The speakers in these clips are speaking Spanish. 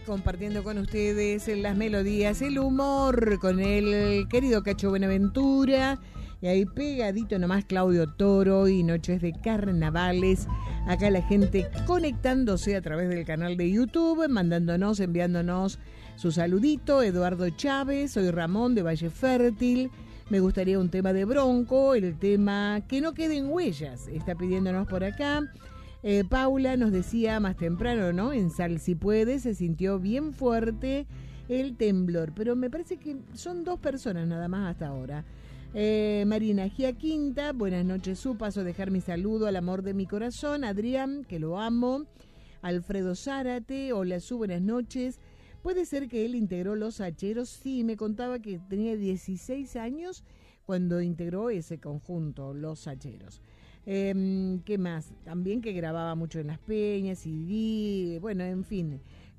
Compartiendo con ustedes las melodías, el humor con el querido Cacho Buenaventura. Y ahí pegadito nomás Claudio Toro y Noches de Carnavales. Acá la gente conectándose a través del canal de YouTube, mandándonos, enviándonos su saludito. Eduardo Chávez, soy Ramón de Valle Fértil. Me gustaría un tema de Bronco, el tema Que no queden huellas. Está pidiéndonos por acá. Paula nos decía más temprano, ¿no? En Sal Si Puede se sintió bien fuerte el temblor, pero me parece que son 2 personas nada más hasta ahora. Marina Giaquinta, buenas noches, su paso, dejar mi saludo al amor de mi corazón, Adrián, que lo amo, Alfredo Zárate, hola, su buenas noches. ¿Puede ser que él integró Los Hacheros? Sí, me contaba que tenía 16 años cuando integró ese conjunto, Los Hacheros. ¿Qué más? También que grababa mucho en las peñas y bueno, en fin,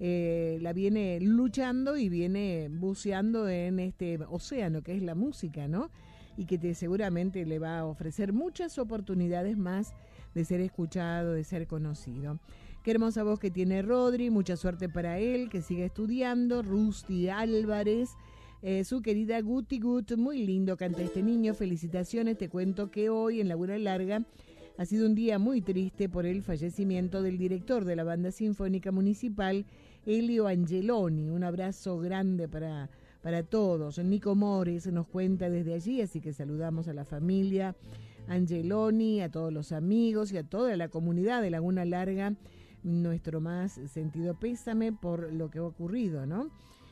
la viene luchando y viene buceando en este océano que es la música, ¿no? Y que seguramente le va a ofrecer muchas oportunidades más de ser escuchado, de ser conocido. Qué hermosa voz que tiene Rodri, mucha suerte para él, que siga estudiando. Rusty Álvarez, su querida Guti Gut, muy lindo canta este niño, felicitaciones. Te cuento que hoy en Laguna Larga ha sido un día muy triste por el fallecimiento del director de la Banda Sinfónica Municipal, Elio Angeloni. Un abrazo grande para todos. Nico Mores nos cuenta desde allí, así que saludamos a la familia Angeloni, a todos los amigos y a toda la comunidad de Laguna Larga. Nuestro más sentido pésame por lo que ha ocurrido, ¿no?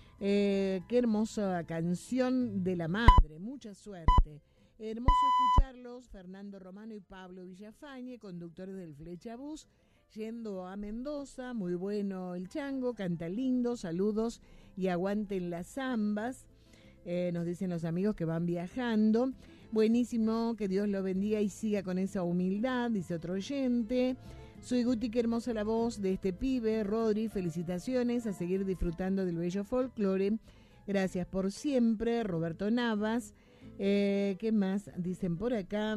Qué hermosa canción de la madre, mucha suerte. Hermoso escucharlos, Fernando Romano y Pablo Villafañe, conductores del Flecha Bus, yendo a Mendoza. Muy bueno el chango, canta lindo, saludos y aguanten las zambas. Nos dicen los amigos que van viajando. Buenísimo, que Dios lo bendiga y siga con esa humildad, dice otro oyente. Soy Guti, qué hermosa la voz de este pibe. Rodri, felicitaciones, a seguir disfrutando del bello folclore. Gracias por siempre. Roberto Navas. ¿Qué más? Dicen por acá.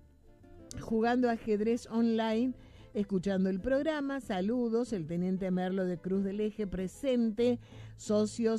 Jugando ajedrez online, escuchando el programa. Saludos, el teniente Merlo de Cruz del Eje presente. Socio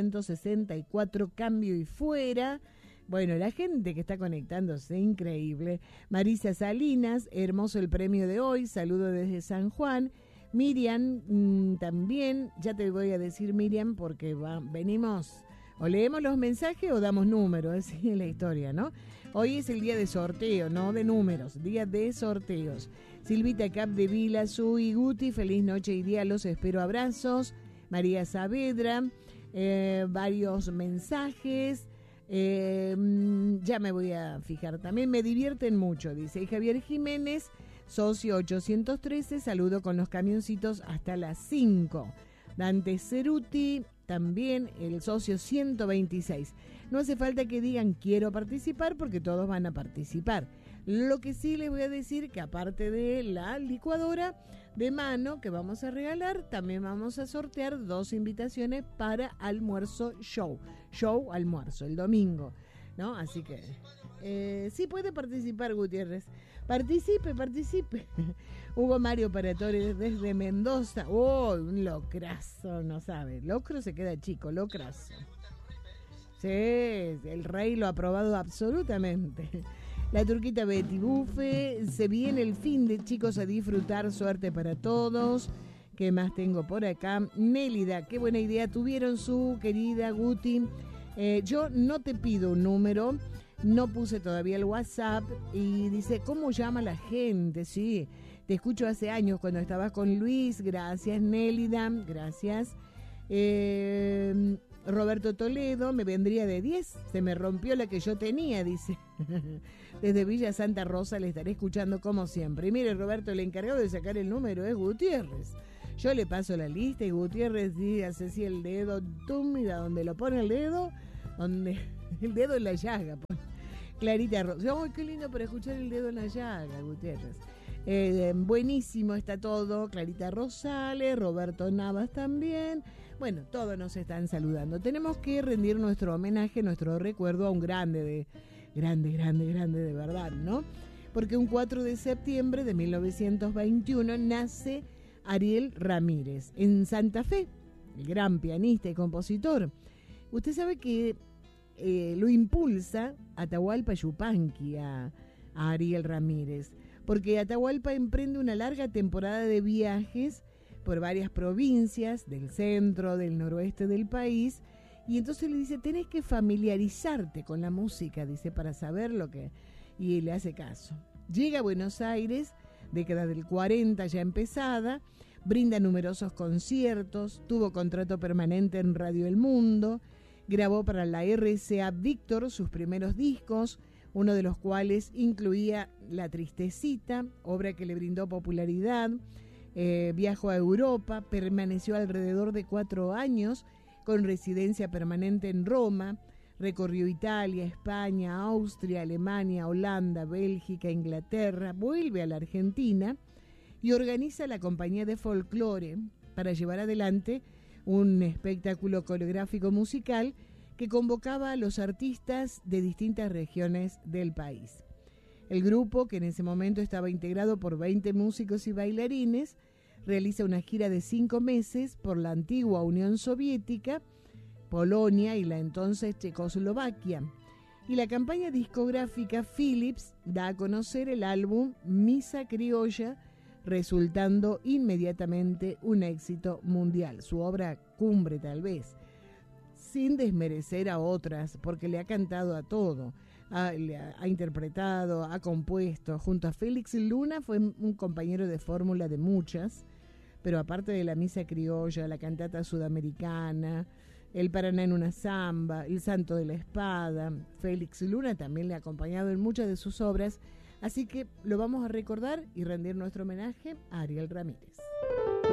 764, cambio y fuera. Bueno, la gente que está conectándose, increíble. Marisa Salinas, hermoso el premio de hoy, saludo desde San Juan. Miriam, también, ya te voy a decir Miriam, porque venimos, o leemos los mensajes o damos números, así es la historia, ¿no? Hoy es el día de sorteo, no de números, día de sorteos. Silvita Cap de Vila, Sui, Guti, feliz noche y día, los espero, abrazos. María Saavedra, varios mensajes. Ya me voy a fijar, también me divierten mucho, dice. Y Javier Jiménez, socio 813, saludo con los camioncitos hasta las 5. Dante Ceruti, también el socio 126. No hace falta que digan quiero participar porque todos van a participar. Lo que sí les voy a decir que aparte de la licuadora de mano que vamos a regalar, también vamos a sortear 2 invitaciones para almuerzo show almuerzo el domingo, ¿no? Así que sí puede participar, Gutiérrez. Participe. Hugo Mario Paratore desde Mendoza. Oh, un locrazo, no sabe. Locro se queda chico, locrazo. Sí, el rey lo ha aprobado absolutamente. La turquita Betty Bufe, se viene el fin de chicos a disfrutar, suerte para todos. ¿Qué más tengo por acá? Nélida, qué buena idea tuvieron su querida Guti. Yo no te pido un número, no puse todavía el WhatsApp y dice, ¿cómo llama la gente? Sí, te escucho hace años cuando estabas con Luis, gracias Nélida, gracias. Roberto Toledo, me vendría de 10, se me rompió la que yo tenía, dice. Desde Villa Santa Rosa le estaré escuchando como siempre. Y mire, Roberto, el encargado de sacar el número es Gutiérrez. Yo le paso la lista y Gutiérrez hace así el dedo, mira, donde lo pone el dedo en la llaga. Clarita Rosa, ¡ay, qué lindo para escuchar el dedo en la llaga, Gutiérrez! Buenísimo está todo. Clarita Rosales, Roberto Navas también. Bueno, todos nos están saludando. Tenemos que rendir nuestro homenaje, nuestro recuerdo a un grande de verdad, ¿no? Porque un 4 de septiembre de 1921 nace Ariel Ramírez en Santa Fe, el gran pianista y compositor. Usted sabe que lo impulsa Atahualpa Yupanqui a Ariel Ramírez, porque Atahualpa emprende una larga temporada de viajes por varias provincias del centro, del noroeste del país, y entonces le dice, tenés que familiarizarte con la música, dice, para saber lo que... Y le hace caso. Llega a Buenos Aires, década del 40 ya empezada, brinda numerosos conciertos, tuvo contrato permanente en Radio El Mundo, grabó para la RCA Víctor sus primeros discos, uno de los cuales incluía La Tristecita, obra que le brindó popularidad. Viajó a Europa, permaneció alrededor de 4 años con residencia permanente en Roma, recorrió Italia, España, Austria, Alemania, Holanda, Bélgica, Inglaterra, vuelve a la Argentina y organiza la compañía de folclore para llevar adelante un espectáculo coreográfico musical que convocaba a los artistas de distintas regiones del país. El grupo, que en ese momento estaba integrado por 20 músicos y bailarines, realiza una gira de 5 meses por la antigua Unión Soviética, Polonia y la entonces Checoslovaquia. Y la campaña discográfica Philips da a conocer el álbum Misa Criolla, resultando inmediatamente un éxito mundial, su obra cumbre tal vez, sin desmerecer a otras, porque le ha cantado a todo, ha interpretado, ha compuesto. Junto a Félix Luna fue un compañero de fórmula de muchas, pero aparte de la Misa Criolla, la cantata sudamericana, El Paraná en una samba, El Santo de la Espada, Félix Luna también le ha acompañado en muchas de sus obras, así que lo vamos a recordar y rendir nuestro homenaje a Ariel Ramírez.